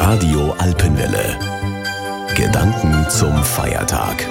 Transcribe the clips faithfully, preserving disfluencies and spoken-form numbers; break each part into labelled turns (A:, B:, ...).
A: Radio Alpenwelle. Gedanken zum Feiertag.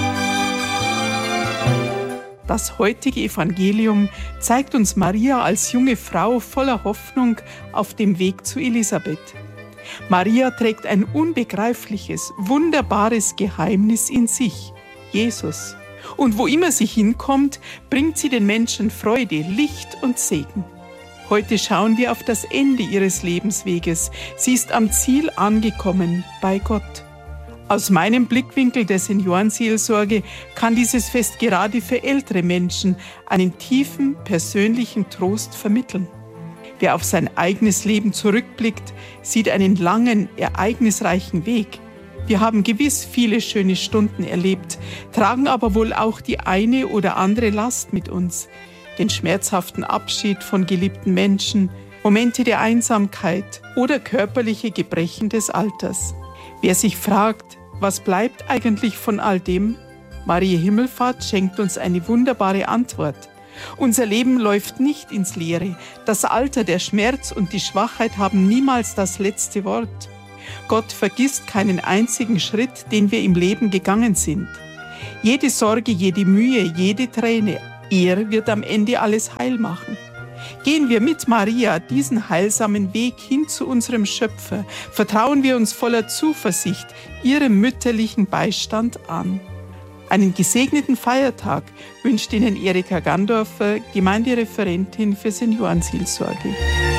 B: Das heutige Evangelium zeigt uns Maria als junge Frau voller Hoffnung auf dem Weg zu Elisabeth. Maria trägt ein unbegreifliches, wunderbares Geheimnis in sich, Jesus. Und wo immer sie hinkommt, bringt sie den Menschen Freude, Licht und Segen. Heute schauen wir auf das Ende ihres Lebensweges. Sie ist am Ziel angekommen, bei Gott. Aus meinem Blickwinkel der Seniorenseelsorge kann dieses Fest gerade für ältere Menschen einen tiefen persönlichen Trost vermitteln. Wer auf sein eigenes Leben zurückblickt, sieht einen langen, ereignisreichen Weg. Wir haben gewiss viele schöne Stunden erlebt, tragen aber wohl auch die eine oder andere Last mit uns. Den schmerzhaften Abschied von geliebten Menschen, Momente der Einsamkeit oder körperliche Gebrechen des Alters. Wer sich fragt, was bleibt eigentlich von all dem? Maria Himmelfahrt schenkt uns eine wunderbare Antwort. Unser Leben läuft nicht ins Leere. Das Alter, der Schmerz und die Schwachheit haben niemals das letzte Wort. Gott vergisst keinen einzigen Schritt, den wir im Leben gegangen sind. Jede Sorge, jede Mühe, jede Träne, er wird am Ende alles heil machen. Gehen wir mit Maria diesen heilsamen Weg hin zu unserem Schöpfer, vertrauen wir uns voller Zuversicht ihrem mütterlichen Beistand an. Einen gesegneten Feiertag wünscht Ihnen Erika Gandorfer, Gemeindereferentin für Seniorenseelsorge.